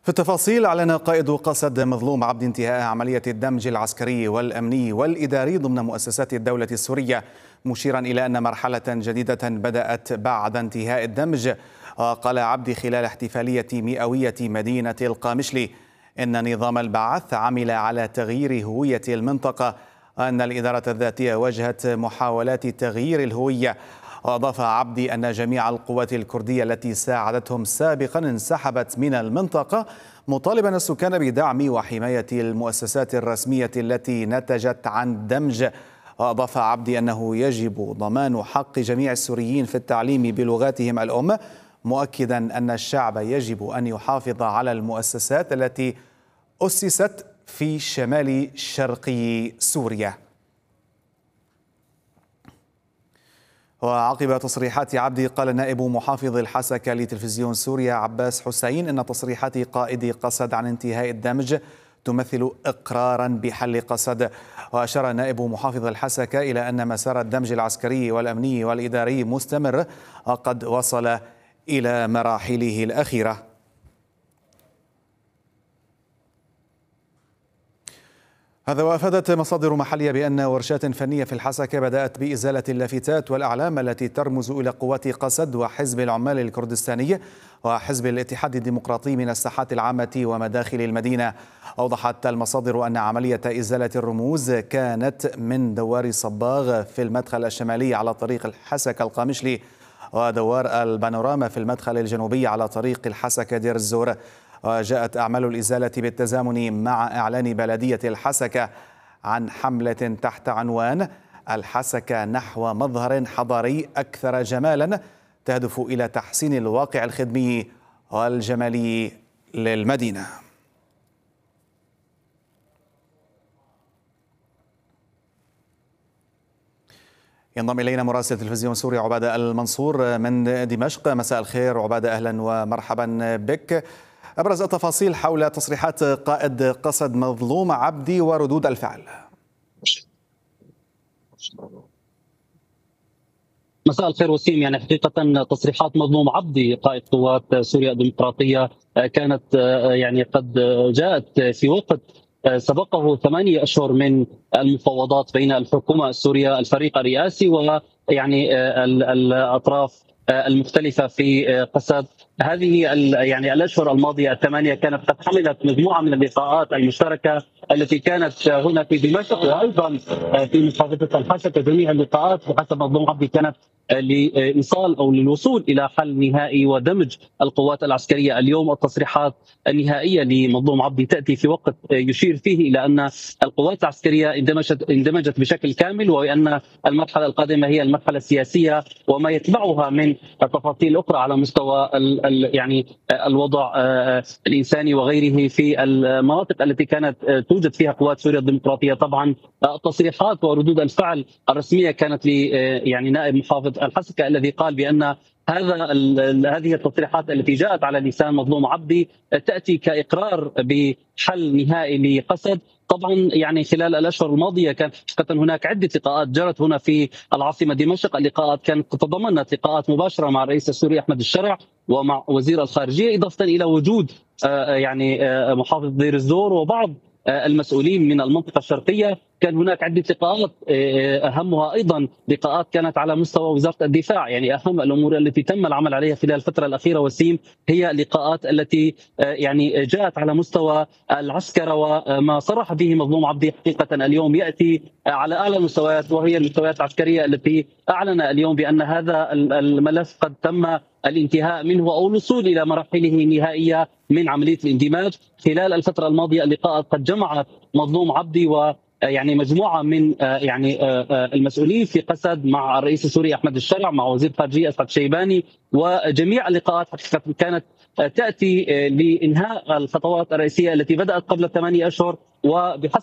في التفاصيل، أعلن قائد قسد مظلوم عبد انتهاء عملية الدمج العسكري والأمني والإداري ضمن مؤسسات الدولة السورية، مشيرا إلى أن مرحلة جديدة بدأت بعد انتهاء الدمج. قال عبد خلال احتفالية مئوية مدينة القامشلي إن نظام البعث عمل على تغيير هوية المنطقة، أن الإدارة الذاتية واجهت محاولات تغيير الهوية. وأضاف عبدي أن جميع القوات الكردية التي ساعدتهم سابقا انسحبت من المنطقة، مطالبا السكان بدعم وحماية المؤسسات الرسمية التي نتجت عن دمج. وأضاف عبدي أنه يجب ضمان حق جميع السوريين في التعليم بلغاتهم الأم، مؤكدا أن الشعب يجب أن يحافظ على المؤسسات التي أسست في شمال شرقي سوريا. وعقب تصريحات عبدي، قال نائب محافظ الحسكة لتلفزيون سوريا عباس حسين إن تصريحات قائد قسد عن انتهاء الدمج تمثل إقرارا بحل قسد. وأشار نائب محافظ الحسكة إلى أن مسار الدمج العسكري والأمني والإداري مستمر وقد وصل إلى مراحله الأخيرة. هذا، وأفادت مصادر محلية بأن ورشات فنية في الحسكة بدأت بإزالة اللافتات والأعلام التي ترمز إلى قوات قسد وحزب العمال الكردستاني وحزب الاتحاد الديمقراطي من الساحات العامة ومداخل المدينة. أوضحت المصادر أن عملية إزالة الرموز كانت من دوار صباغ في المدخل الشمالي على طريق الحسكة القامشلي، ودوار البانوراما في المدخل الجنوبي على طريق الحسكة دير الزور. وجاءت أعمال الإزالة بالتزامن مع إعلان بلدية الحسكة عن حملة تحت عنوان الحسكة نحو مظهر حضاري أكثر جمالا، تهدف إلى تحسين الواقع الخدمي والجمالي للمدينة. ينضم إلينا مراسل تلفزيون سوريا عبادة المنصور من دمشق. مساء الخير عبادة، أهلا ومرحبا بك. أبرز التفاصيل حول تصريحات قائد قسد مظلوم عبدي وردود الفعل. مساء الخير وسيم. يعني حقيقة تصريحات مظلوم عبدي قائد قوات سوريا الديمقراطية كانت يعني قد جاءت في وقت سبقه 8 أشهر من المفاوضات بين الحكومة السورية الفريق الرئاسي ويعني الأطراف المختلفة في قسد. هذه يعني الأشهر الماضية 8 كانت قد حملت مجموعة من اللقاءات المشتركة التي كانت هنا في دمشق وأيضا في محافظة الحسكة. جميع اللقاءات بحسب مظلوم عبدي كانت لإيصال أو للوصول إلى حل نهائي ودمج القوات العسكرية. اليوم التصريحات النهائية لمظلوم عبدي تأتي في وقت يشير فيه إلى أن القوات العسكرية اندمجت بشكل كامل، وأن المرحلة القادمة هي المرحلة السياسية وما يتبعها من تفاصيل أخرى على مستوى يعني الوضع الإنساني وغيره في المناطق التي كانت توجد فيها قوات سوريا الديمقراطية. طبعا التصريحات وردود الفعل الرسمية كانت يعني نائب محافظ الحسكة الذي قال بأن هذه التصريحات التي جاءت على لسان مظلوم عبدي تأتي كإقرار بحل نهائي لقسد. طبعا يعني خلال الاشهر الماضيه كان حقيقه هناك عده لقاءات جرت هنا في العاصمه دمشق. اللقاءات كانت تضمنت لقاءات مباشره مع الرئيس السوري احمد الشرع ومع وزير الخارجيه، اضافه الى وجود يعني محافظ دير الزور وبعض المسؤولين من المنطقه الشرقيه. كان هناك عده لقاءات، اهمها ايضا لقاءات كانت على مستوى وزاره الدفاع. يعني اهم الامور التي تم العمل عليها خلال الفتره الاخيره وسيم هي لقاءات التي يعني جاءت على مستوى العسكره، وما صرح به مظلوم عبدي حقيقه اليوم ياتي على اعلى المستويات، وهي المستويات العسكريه التي اعلن اليوم بان هذا الملف قد تم الانتهاء منه او الوصول الى مراحله النهائيه من عمليه الاندماج. خلال الفتره الماضيه اللقاءات قد جمعت مظلوم عبدي و يعني مجموعه من يعني المسؤولين في قسد مع الرئيس السوري احمد الشرع مع وزير الخارجيه اسعد شيباني، وجميع اللقاءات حقيقه كانت تاتي لانهاء الخطوات الرئيسيه التي بدات قبل 8 اشهر. وبحسب